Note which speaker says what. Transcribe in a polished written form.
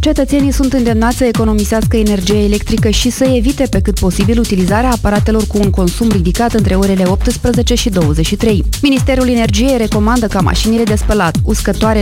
Speaker 1: Cetățenii sunt îndemnați să economisească energie electrică și să evite pe cât posibil utilizarea aparatelor cu un consum ridicat între orele 18 și 23. Ministerul Energiei recomandă ca mașinile de spălat, uscătoare